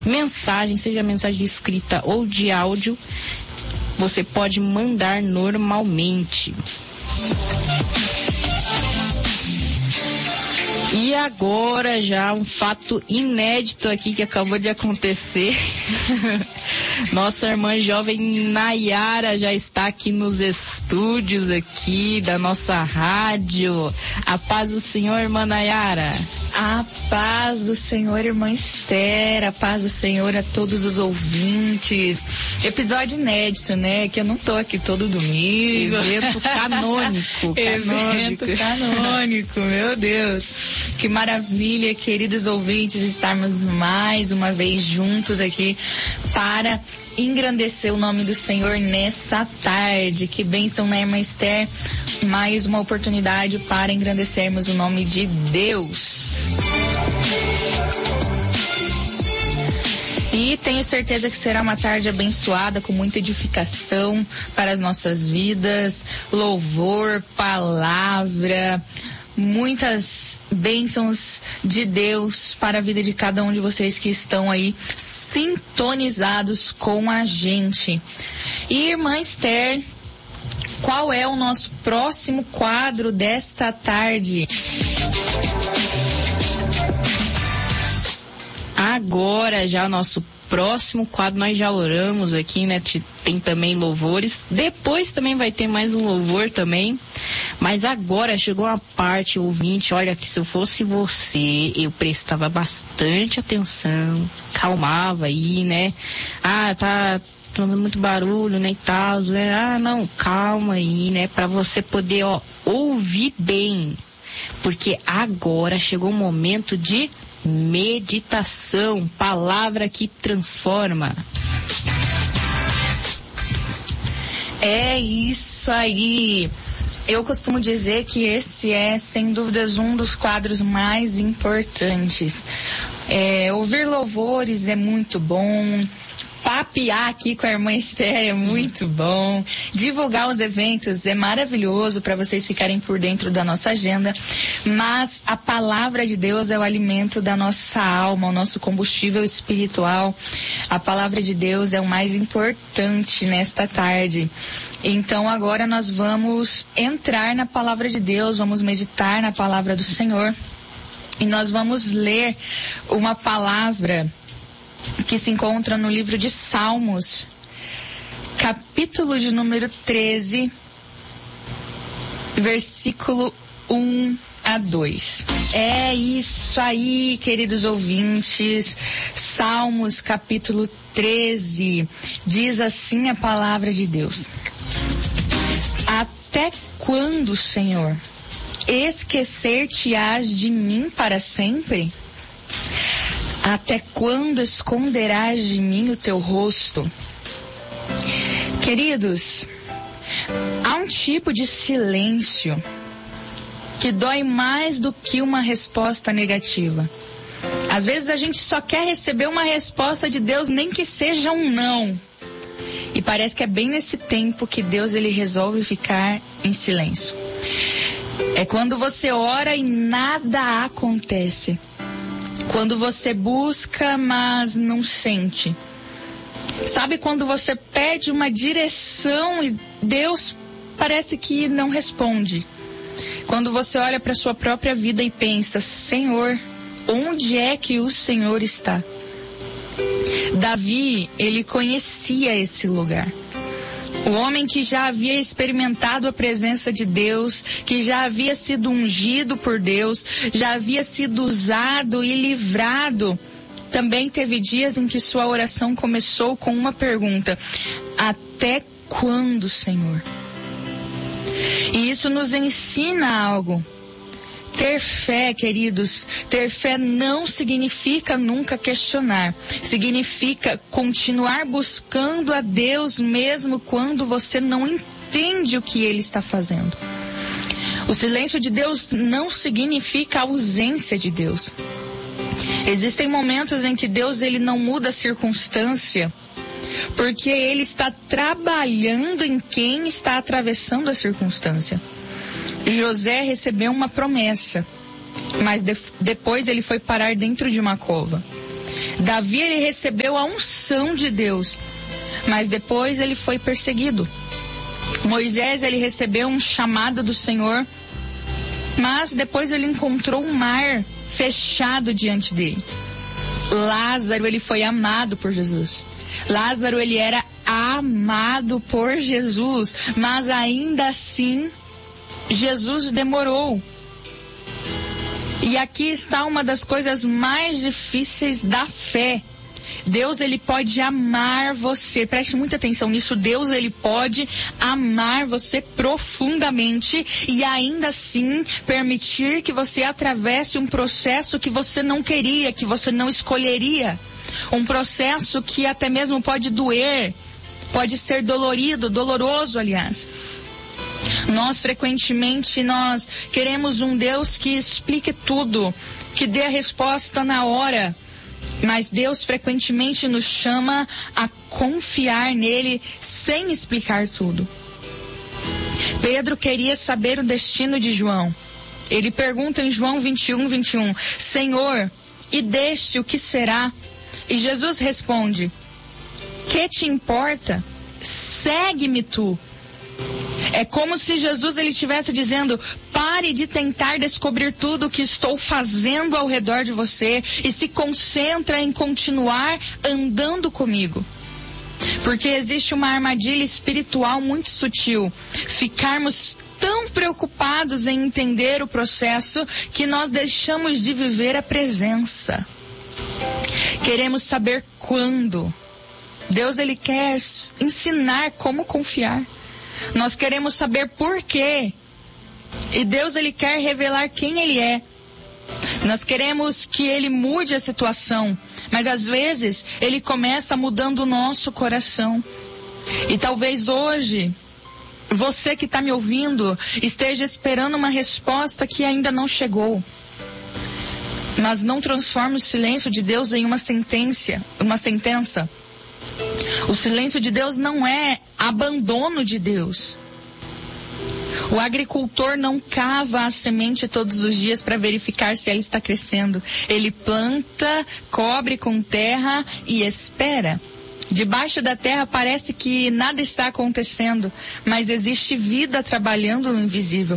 mensagem, seja mensagem escrita ou de áudio, você pode mandar normalmente. E agora já um fato inédito aqui que acabou de acontecer. Nossa irmã jovem Nayara já está aqui nos estúdios aqui da nossa rádio. A paz do Senhor, irmã Nayara. A paz do Senhor, irmã Esther. A paz do Senhor a todos os ouvintes. Episódio inédito, né? Que eu não tô aqui todo domingo. Evento canônico. Evento canônico, meu Deus. Que maravilha, queridos ouvintes, estarmos mais uma vez juntos aqui para engrandecer o nome do Senhor nessa tarde. Que bênção, né, irmã Esther? Mais uma oportunidade para engrandecermos o nome de Deus. E tenho certeza que será uma tarde abençoada, com muita edificação para as nossas vidas, louvor, palavra, muitas bênçãos de Deus para a vida de cada um de vocês que estão aí sintonizados com a gente. E irmã Esther, qual é o nosso próximo quadro desta tarde? Agora já o nosso próximo quadro, nós já oramos aqui, né? Tem também louvores. Depois também vai ter mais um louvor também. Mas agora chegou a parte, ouvinte, olha, que se eu fosse você, eu prestava bastante atenção, calmava aí, né? Tá dando muito barulho, né, e tal, né? Não, calma aí, né? Pra você poder, ouvir bem. Porque agora chegou o momento de meditação, palavra que transforma. É isso aí. Eu costumo dizer que esse é, sem dúvidas, um dos quadros mais importantes. Ouvir louvores é muito bom. Papear aqui com a irmã Esther é muito bom. Divulgar os eventos é maravilhoso para vocês ficarem por dentro da nossa agenda. Mas a palavra de Deus é o alimento da nossa alma, o nosso combustível espiritual. A palavra de Deus é o mais importante nesta tarde. Então agora nós vamos entrar na palavra de Deus, vamos meditar na palavra do Senhor. E nós vamos ler uma palavra que se encontra no livro de Salmos, capítulo de número 13, versículo 1 a 2. É isso aí, queridos ouvintes. Salmos, capítulo 13, diz assim a palavra de Deus: Até quando, Senhor, esquecer-te-ás de mim para sempre? Até quando esconderás de mim o teu rosto? Queridos, há um tipo de silêncio que dói mais do que uma resposta negativa. Às vezes a gente só quer receber uma resposta de Deus, nem que seja um não. E parece que é bem nesse tempo que Deus ele resolve ficar em silêncio. É quando você ora e nada acontece. Quando você busca, mas não sente. Sabe quando você pede uma direção e Deus parece que não responde? Quando você olha para a sua própria vida e pensa: Senhor, onde é que o Senhor está? Davi, ele conhecia esse lugar. O homem que já havia experimentado a presença de Deus, que já havia sido ungido por Deus, já havia sido usado e livrado, também teve dias em que sua oração começou com uma pergunta: até quando, Senhor? E isso nos ensina algo. Ter fé, queridos, ter fé não significa nunca questionar. Significa continuar buscando a Deus mesmo quando você não entende o que Ele está fazendo. O silêncio de Deus não significa a ausência de Deus. Existem momentos em que Deus ele não muda a circunstância, porque Ele está trabalhando em quem está atravessando a circunstância. José recebeu uma promessa, mas depois ele foi parar dentro de uma cova. Davi, ele recebeu a unção de Deus, mas depois ele foi perseguido. Moisés, ele recebeu um chamado do Senhor, mas depois ele encontrou um mar fechado diante dele. Lázaro, ele foi amado por Jesus. Lázaro, ele era amado por Jesus, mas ainda assim, Jesus demorou. E aqui está uma das coisas mais difíceis da fé. Deus, ele pode amar você. Preste muita atenção nisso. Deus, ele pode amar você profundamente e ainda assim permitir que você atravesse um processo que você não queria, que você não escolheria. Um processo que até mesmo pode doer, pode ser doloroso, aliás. Nós frequentemente queremos um Deus que explique tudo, que dê a resposta na hora. Mas Deus frequentemente nos chama a confiar nele sem explicar tudo. Pedro queria saber o destino de João. Ele pergunta em João 21:21, Senhor, e deste o que será? E Jesus responde, que te importa? Segue-me tu. É como se Jesus, ele estivesse dizendo, pare de tentar descobrir tudo o que estou fazendo ao redor de você e se concentra em continuar andando comigo. Porque existe uma armadilha espiritual muito sutil. Ficarmos tão preocupados em entender o processo que nós deixamos de viver a presença. Queremos saber quando. Deus, ele quer ensinar como confiar. Nós queremos saber por quê. E Deus, ele quer revelar quem ele é. Nós queremos que ele mude a situação, mas às vezes ele começa mudando o nosso coração. E talvez hoje, você que está me ouvindo, esteja esperando uma resposta que ainda não chegou. Mas não transforme o silêncio de Deus em uma sentença. O silêncio de Deus não é abandono de Deus. O agricultor não cava a semente todos os dias para verificar se ela está crescendo. Ele planta, cobre com terra e espera. Debaixo da terra parece que nada está acontecendo, mas existe vida trabalhando no invisível.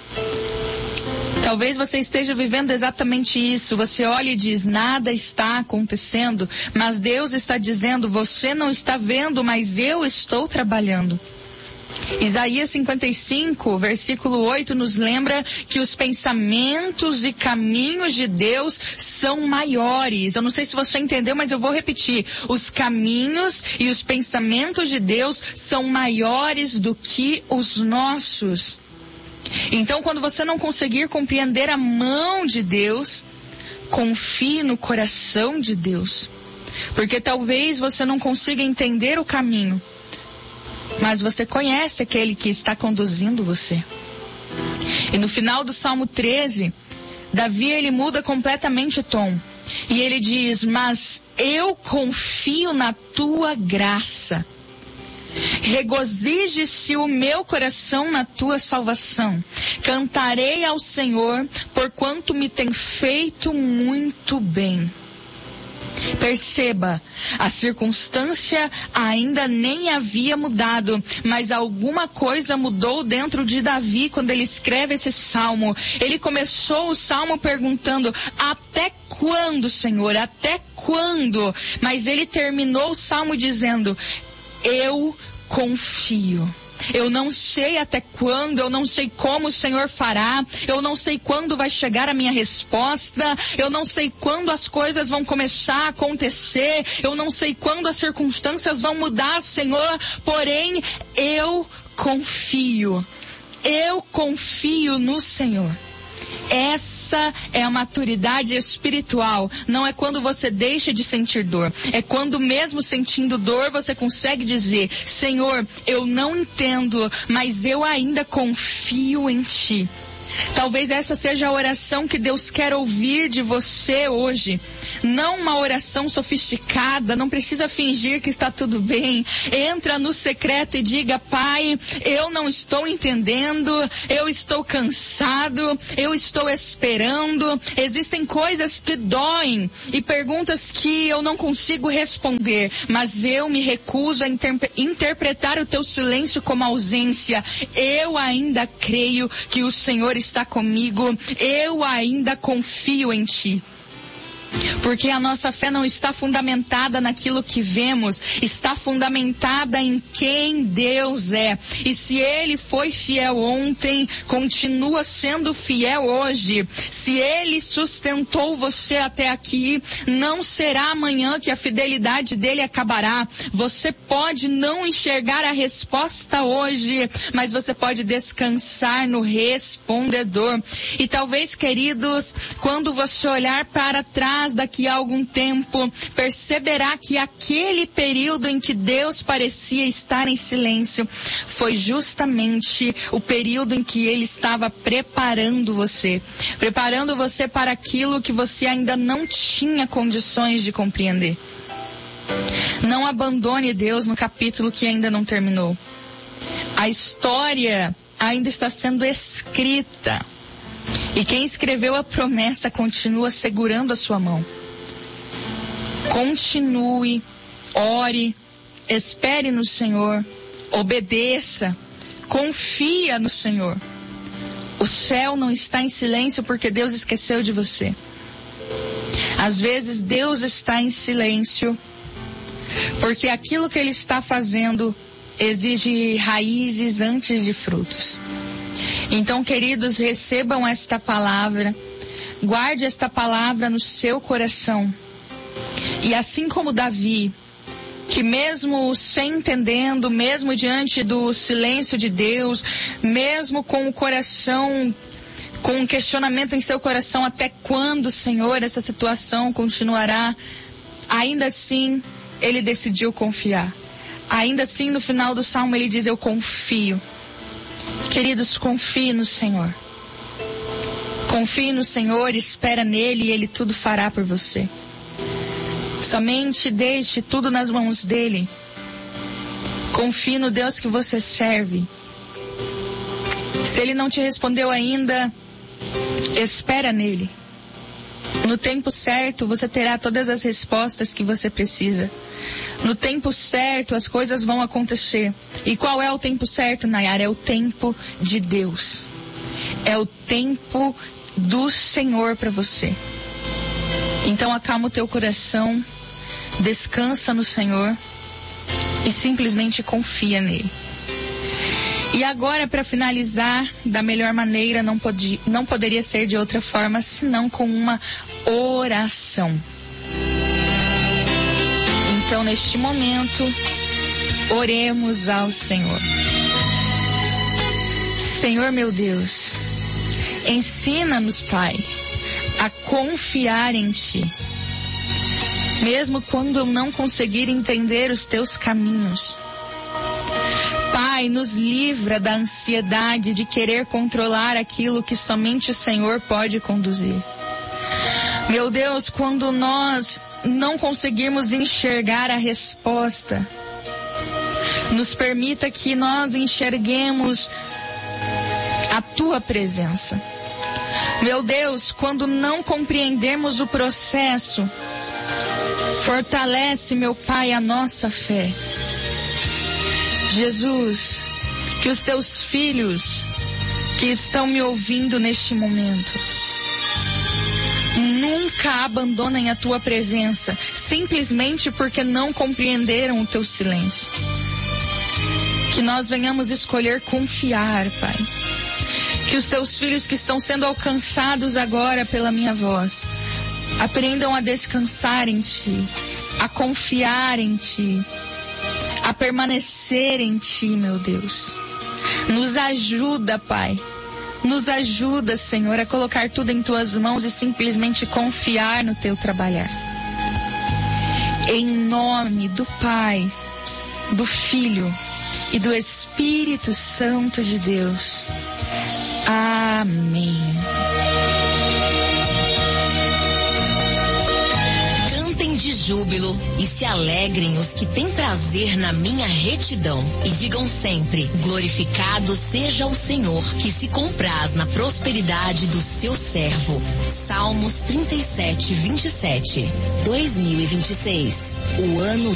Talvez você esteja vivendo exatamente isso. Você olha e diz, nada está acontecendo, mas Deus está dizendo, você não está vendo, mas eu estou trabalhando. Isaías 55, versículo 8, nos lembra que os pensamentos e caminhos de Deus são maiores. Eu não sei se você entendeu, mas eu vou repetir. Os caminhos e os pensamentos de Deus são maiores do que os nossos. Então, quando você não conseguir compreender a mão de Deus, confie no coração de Deus. Porque talvez você não consiga entender o caminho, mas você conhece aquele que está conduzindo você. E no final do Salmo 13, Davi, ele muda completamente o tom. E ele diz, mas eu confio na tua graça. Regozije-se o meu coração na tua salvação. Cantarei ao Senhor, porquanto me tem feito muito bem. Perceba, a circunstância ainda nem havia mudado, mas alguma coisa mudou dentro de Davi quando ele escreve esse salmo. Ele começou o salmo perguntando, até quando, Senhor? Até quando? Mas ele terminou o salmo dizendo, eu confio. Eu não sei até quando, eu não sei como o Senhor fará, eu não sei quando vai chegar a minha resposta, eu não sei quando as coisas vão começar a acontecer, eu não sei quando as circunstâncias vão mudar, Senhor, porém eu confio no Senhor. Essa é a maturidade espiritual. Não é quando você deixa de sentir dor. É quando mesmo sentindo dor você consegue dizer, Senhor, eu não entendo, mas eu ainda confio em Ti. Talvez essa seja a oração que Deus quer ouvir de você hoje. Não uma oração sofisticada, não precisa fingir que está tudo bem. Entra no secreto e diga: Pai, eu não estou entendendo, eu estou cansado, eu estou esperando. Existem coisas que doem e perguntas que eu não consigo responder, mas eu me recuso a interpretar o teu silêncio como ausência. Eu ainda creio que o Senhor está comigo, eu ainda confio em ti. Porque a nossa fé não está fundamentada naquilo que vemos, está fundamentada em quem Deus é. E se Ele foi fiel ontem, continua sendo fiel hoje. Se Ele sustentou você até aqui, não será amanhã que a fidelidade dele acabará. Você pode não enxergar a resposta hoje, mas você pode descansar no respondedor. E talvez, queridos, quando você olhar para trás daqui a algum tempo, perceberá que aquele período em que Deus parecia estar em silêncio foi justamente o período em que Ele estava preparando você para aquilo que você ainda não tinha condições de compreender. Não abandone Deus no capítulo que ainda não terminou. A história ainda está sendo escrita. E quem escreveu a promessa continua segurando a sua mão. Continue, ore, espere no Senhor, obedeça, confia no Senhor. O céu não está em silêncio porque Deus esqueceu de você. Às vezes Deus está em silêncio porque aquilo que Ele está fazendo exige raízes antes de frutos. Então, queridos, recebam esta palavra, guarde esta palavra no seu coração. E assim como Davi, que mesmo sem entendendo, mesmo diante do silêncio de Deus, mesmo com o coração, com um questionamento em seu coração, até quando, Senhor, essa situação continuará? Ainda assim, ele decidiu confiar. Ainda assim, no final do Salmo, ele diz: eu confio. Queridos, confie no Senhor. Confie no Senhor, espera nele e Ele tudo fará por você. Somente deixe tudo nas mãos dele. Confie no Deus que você serve. Se Ele não te respondeu ainda, espera nele. No tempo certo, você terá todas as respostas que você precisa. No tempo certo, as coisas vão acontecer. E qual é o tempo certo, Nayara? É o tempo de Deus. É o tempo do Senhor para você. Então acalma o teu coração, descansa no Senhor e simplesmente confia nele. E agora, para finalizar, da melhor maneira, não poderia ser de outra forma senão com uma oração. Então, neste momento, oremos ao Senhor. Senhor meu Deus, ensina-nos, Pai, a confiar em Ti. Mesmo quando eu não conseguir entender os Teus caminhos. Pai, nos livra da ansiedade de querer controlar aquilo que somente o Senhor pode conduzir. Meu Deus, quando nós não conseguirmos enxergar a resposta, nos permita que nós enxerguemos a Tua presença. Meu Deus, quando não compreendermos o processo, fortalece, meu Pai, a nossa fé. Jesus, que os Teus filhos que estão me ouvindo neste momento nunca abandonem a Tua presença, simplesmente porque não compreenderam o Teu silêncio. Que nós venhamos escolher confiar, Pai. Que os Teus filhos que estão sendo alcançados agora pela minha voz, aprendam a descansar em Ti, a confiar em Ti, a permanecer em Ti, meu Deus. Nos ajuda, Pai. Nos ajuda, Senhor, a colocar tudo em Tuas mãos e simplesmente confiar no Teu trabalhar. Em nome do Pai, do Filho e do Espírito Santo de Deus. Amém. Amém. Cantem de júbilo e se alegrem os que têm prazer na minha retidão. E digam sempre: glorificado seja o Senhor, que se compraz na prosperidade do seu servo. Salmos 37:27. 2026, o ano